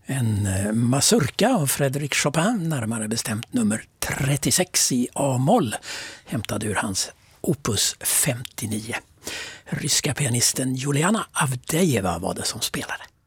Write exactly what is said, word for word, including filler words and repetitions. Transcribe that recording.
En mazurka av Frédéric Chopin, närmare bestämt nummer trettiosex i A-moll, hämtad ur hans opus femtionio. Ryska pianisten Juliana Avdejeva var det som spelade.